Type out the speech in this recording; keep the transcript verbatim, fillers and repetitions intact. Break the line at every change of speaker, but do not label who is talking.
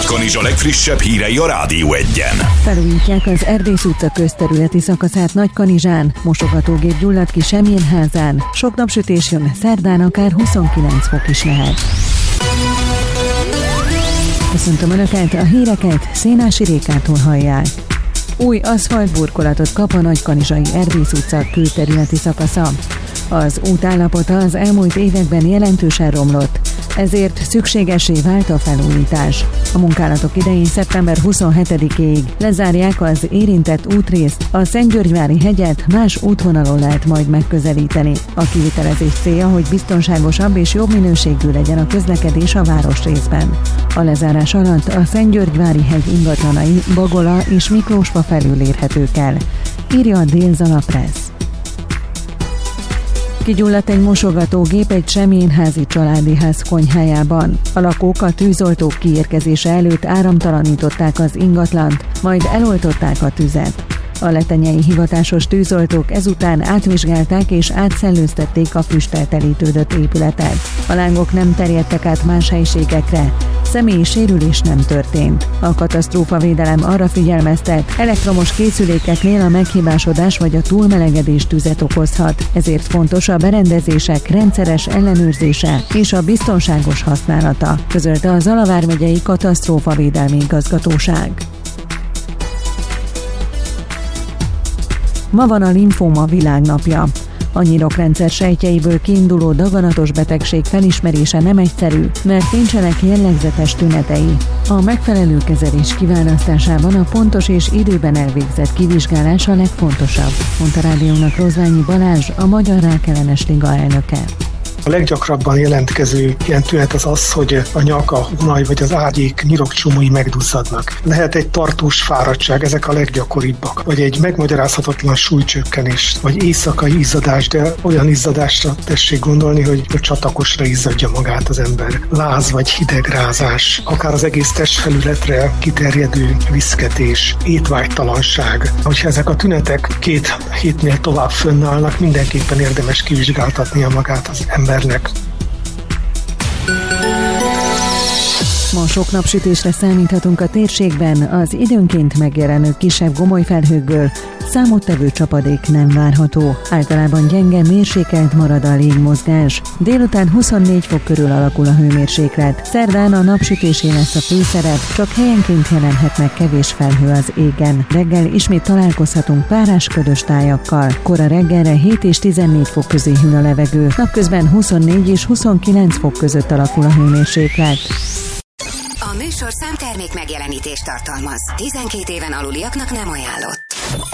Kanizsa legfrissebb hírei a Rádió Egyen.
Felújítják az Erdész utca közterületi szakaszát Nagykanizsán, mosogatógép gyulladt ki Semjénházán, sok napsütés jön, szerdán akár huszonkilenc fok is lehet. Köszöntöm Önöket, a híreket Szénási Rékától hallják. Új aszfaltburkolatot kap a Nagykanizsai Erdész utca külterületi szakasza. Az út állapota az elmúlt években jelentősen romlott, ezért szükségessé vált a felújítás. A munkálatok idején szeptember huszonhetedikéig lezárják az érintett útrészt, a Szentgyörgyvári hegyet más útvonalon lehet majd megközelíteni. A kivitelezés célja, hogy biztonságosabb és jobb minőségű legyen a közlekedés a városrészben. A lezárás alatt a Szentgyörgyvári hegy ingatlanai Bagola és Miklósfa felül érhetők el, írja a Dél-Zala Press. Kigyulladt egy mosogatógép egy semjénházi családi ház konyhájában. A lakók a tűzoltók kiérkezése előtt áramtalanították az ingatlant, majd eloltották a tüzet. A letenyei hivatásos tűzoltók ezután átvizsgálták és átszellőztették a füsttel telítődött épületet. A lángok nem terjedtek át más helyiségekre, személyi sérülés nem történt. A katasztrófavédelem arra figyelmeztet, elektromos készülékeknél a meghibásodás vagy a túlmelegedés tüzet okozhat, ezért fontos a berendezések rendszeres ellenőrzése és a biztonságos használata, közölte a Zala vármegyei katasztrófavédelmi igazgatóság. Ma van a limfóma világnapja. A nyirokrendszer sejtjeiből kiinduló daganatos betegség felismerése nem egyszerű, mert nincsenek jellegzetes tünetei. A megfelelő kezelés kiválasztásában a pontos és időben elvégzett kivizsgálás a legfontosabb, mondta rádiónak Rozványi Balázs, a Magyar Rákellenes Liga elnöke.
A leggyakrabban jelentkező ilyen tünet az az, hogy a nyak, a hunaj vagy az ágyék nyirokcsomói megduzzadnak. Lehet egy tartós fáradtság, ezek a leggyakoribbak. Vagy egy megmagyarázhatatlan súlycsökkenés, vagy éjszakai izzadás, de olyan izzadásra tessék gondolni, hogy csatakosra izzadja magát az ember. Láz vagy hidegrázás, akár az egész testfelületre kiterjedő viszketés, étvágytalanság. Hogyha ezek a tünetek két hétnél tovább fönnállnak, mindenképpen érdemes kivizsgáltatnia magát az ember.
Ma sok napsütésre számíthatunk a térségben, az időnként megjelenő kisebb gomolyfelhőkből számottevő csapadék nem várható. Általában gyenge, mérsékelt marad a légmozgás. Délután huszonnégy fok körül alakul a hőmérséklet. Szerdán a napsütésé lesz a főszerep, csak helyenként jelenhetnek kevés felhő az égen. Reggel ismét találkozhatunk párás ködös tájakkal. Kora reggelre hét és tizennégy fok közé hűl a levegő. Napközben huszonnégy és huszonkilenc fok között alakul a hőmérséklet.
A műsor számtermék megjelenítést tartalmaz. tizenkét éven aluliaknak nem ajánlott.